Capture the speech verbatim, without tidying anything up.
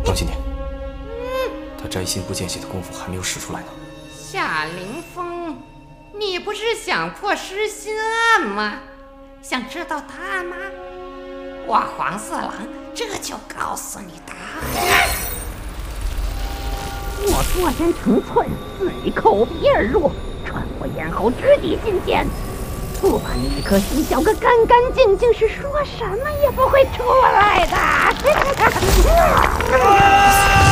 王青年，他摘心不见血的功夫还没有使出来呢。 夏凌风，你不是想破失心案吗？想知道答案吗？我黄四郎这就告诉你答案。 我左眼成寸，随口鼻而入，穿过咽喉，直抵心间。不把你一颗心嚼个干干净净，是说什么也不会出来的。